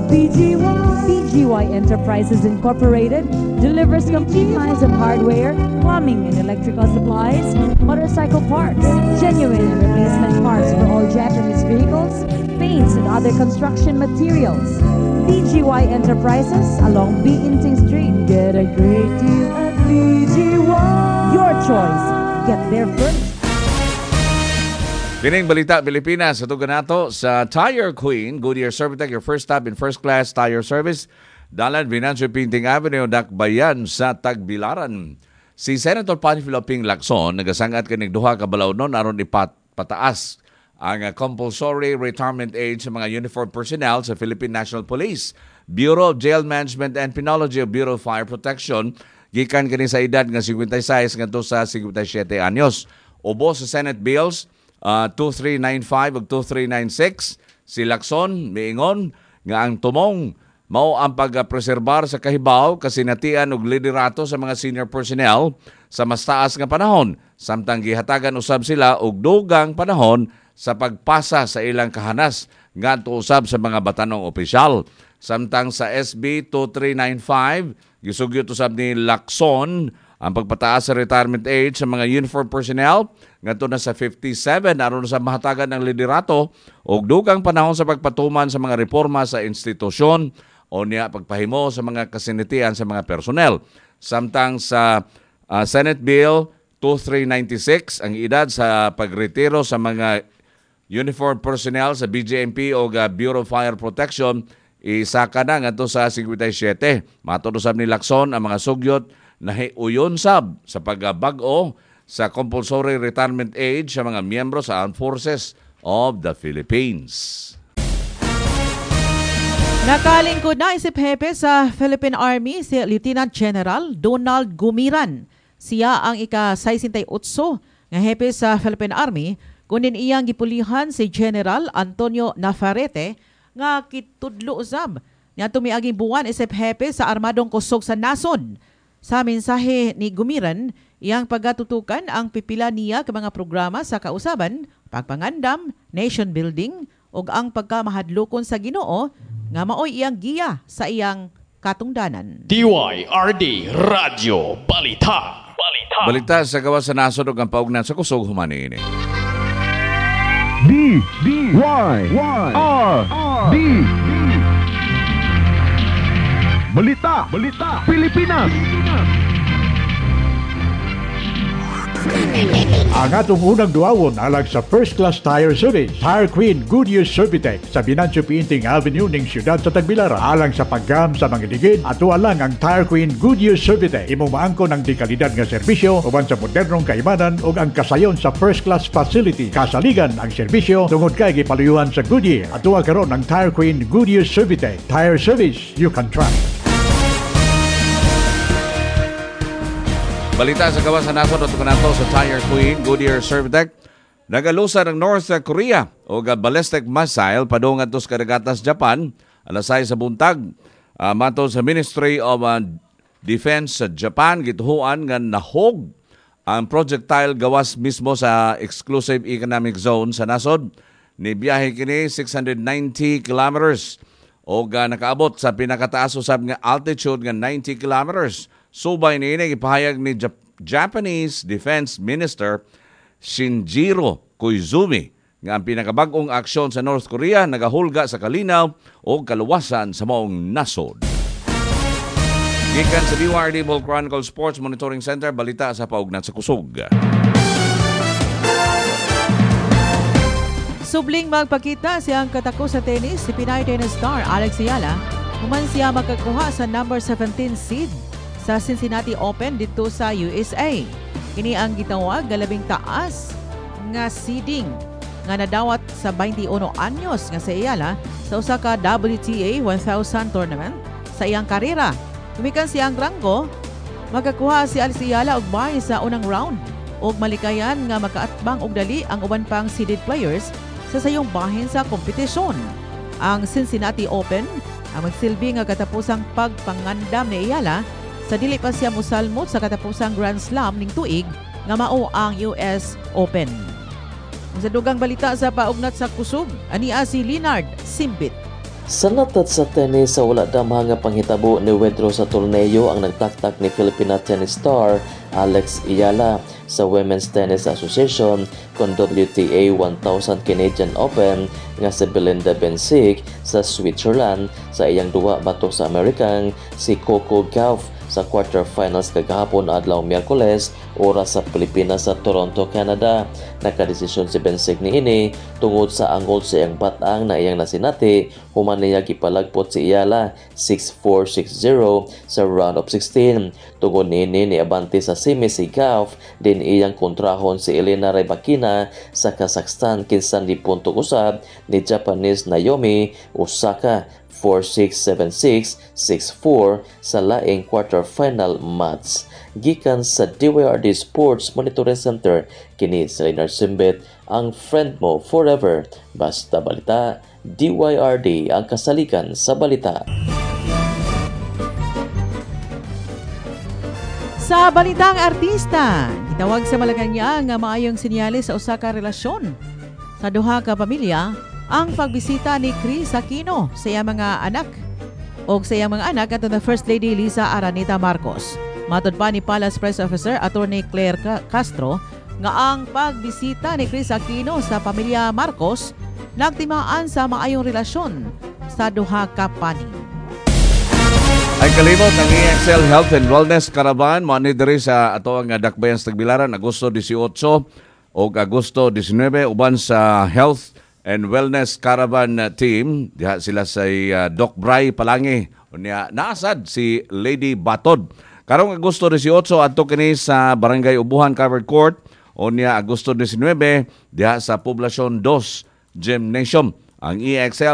BGY Enterprises Incorporated delivers complete lines of hardware, plumbing and electrical supplies, motorcycle parts, genuine and replacement parts for all Japanese vehicles, paints and other construction materials. BGY Enterprises along Biinting Street. Get a great deal at BGY. Your choice. Get there first. Kining balita Pilipinas, ito ganato sa Tire Queen, Goodyear Servitec, your first stop in first class tire service. Dalan Venancio Pinting Avenue, Dakbayan sa Tagbilaran. Si Senator Panfilo Ping Lacson, nagasangat kanig duha ka balawnon aron ipataas ang compulsory retirement age sa mga uniformed personnel sa Philippine National Police, Bureau of Jail Management and Penology of Bureau of Fire Protection, gikan kini sa edad nga 56 ngadto sa 57 anyos. Ubo sa Senate Bills 2395 ug 2396, si Lacson miingon nga ang tumong mao ang pagpreserbar sa kahibaw, kasinatian ug liderato sa mga senior personnel sa mas taas nga panahon, samtang gihatagan usab sila og dugang panahon sa pagpasa sa ilang kahanas ngadto usab sa mga batanong opisyal. Samtang sa SB 2395 gisugyot usab ni Lacson ang pagpataas sa retirement age sa mga uniformed personnel ngadto na sa 57 aron sa mahatagan ng liderato og dugang panahon sa pagpatuman sa mga reforma sa institusyon o niya pagpahimo sa mga kasinitian sa mga personnel. Samtang sa Senate Bill 2396 ang edad sa pagretiro sa mga uniformed personnel sa BJMP o Bureau of Fire Protection isaka na ngadto sa 57. Matod usab ni Lacson ang mga sugyot na uyon sab sa pagbag-o sa compulsory retirement age sa mga miyembro sa Armed Forces of the Philippines. Nakalingkod na isip hepe sa Philippine Army si Lieutenant General Donald Gumiran. Siya ang ika-68 nga hepe sa Philippine Army kunin iyang gipulihan si General Antonio Navarrete nga kitudlo usab nga tumiaging buwan isip hepe sa armadong kusog sa nasod. Sa mensahe ni Gumiran, iyang pagatutukan ang pipila niya ka mga programa sa kausaban, pagpangandam, nation building, ug ang pagkamahadlokon sa Ginoo nga maoy iyang giya sa iyang katungdanan. DYRD Radio Balita. Balita sa gawas sa nasod ug ang paugnan sa kusog humanin. DYRD Balita Pilipinas. Ang atong unang duawon alang sa first class tire service, Tire Queen Goodyear Servitec sa Venancio Pinting Avenue ning siyudad sa Tagbilaran. Alang sa paggam sa mga digid, ato alang ang Tire Queen Goodyear Servitec. Imo maangkon ang dekalidad nga serbisyo uban sa modernong kaimanan ug ang kasayon sa first class facility. Kasaligan ang serbisyo tungod kay gipaluyuhan sa Goodyear. Ato karon ang Tire Queen Goodyear Servitec. Tire service you can trust. Balita sa gawas sa nasod at kanato sa Tire Queen Goodyear Servitec. Nagalusa ng North Korea o ballistic missile padungan to sa kadagatas Japan alas 6 sa buntag. Matod sa Ministry of Defense sa Japan, gituhuan nga nahog ang projectile gawas mismo sa exclusive economic zone sa nasod. Nibiyahe kini 690 kilometers o nakaabot sa pinakataas usab nga altitude nga 90 kilometers. Subay niini ipahayag ni Japanese Defense Minister Shinjiro Koizumi nga ang pinakabag-ong aksyon sa North Korea nagahulga sa kalinaw o kaluwasan sa maong nasod. Gikan sa DYRD Ball Chronicle Sports Monitoring Center, balita sa paugnat sa kusog. Subling magpakita siyang katako sa tennis si Pinay tennis star Alex Ayala. Human siya magkakuha sa number 17 seed sa Cincinnati Open dito sa USA. Kini ang gitawag nga labing taas nga seeding nga nadawat sa 21 anyos nga sa Ayala sa usa ka WTA 1000 tournament sa iyang karera. Tumikan siyang ranggo, magkakuha si Alex Ayala og bye sa unang round ug malikayan nga makaatbang og dali ang uban pang seeded players sa sayong bahin sa kompetisyon. Ang Cincinnati Open ang magsilbi nga katapusang pagpangandam ni Ayala sa dili pa siya mosalmot sa katapusang Grand Slam ning tuig nga mao ang US Open. Sa dugang balita sa paugnat sa kusog, ania si Leonard Simbit. Sa natat sa tenis sa wala damang nga panghitabo ni Wedro sa torneo ang nagtaktak ni Filipina tennis star Alex Ayala sa Women's Tennis Association kon WTA 1000 Canadian Open nga si Belinda Bencic sa Switzerland sa iyang duwa batok sa Amerikang si Coco Gauff sa quarterfinals kagahapon adlaw Miyerkules oras sa Pilipinas sa Toronto, Canada. Nakadesisyon si Bencic niini tungod sa angol sa iyang batang na iyang nasinati human niya gipalagpot si Ayala 6-4, 6-0 sa round of 16. Tungod niini niabante sa semi si Gauff din iyang kontrahon si Elena Rybakina sa Kazakhstan kinsan di puntong usab ni Japanese Naomi Osaka 4-6, 7-6, 6-4 sa laing quarterfinal match. Gikan sa DYRD Sports Monitoring Center, kini si Leonard Simbet, ang friend mo forever. Basta balita, DYRD ang kasalikan sa balita. Sa balitang artista, gitawag sa Malacanang nga maayong sinyalis sa usa ka relasyon sa duha ka pamilya ang pagbisita ni Chris Aquino sa iyang mga anak o sa iyang mga anak at the First Lady Liza Araneta Marcos. Matod pa ni Palace Press Officer Attorney Claire Castro nga ang pagbisita ni Chris Aquino sa pamilya Marcos nagtimaan sa maayong relasyon sa duha ka panig. Ay kalimot ang EXL Health and Wellness Caravan mo ani diri sa ato ang Dakbayan sa Tagbilaran Agosto 18 o Agosto 19 uban sa Health and Wellness Caravan team. Diha sila sa Doc Bray Palangi. Unya naasad si Lady Batod. Karong Agosto 18 adto kini sa Barangay Ubuhan Covered Court. Unya Agosto 19 diha sa Poblacion 2 Gymnasium. Ang EXL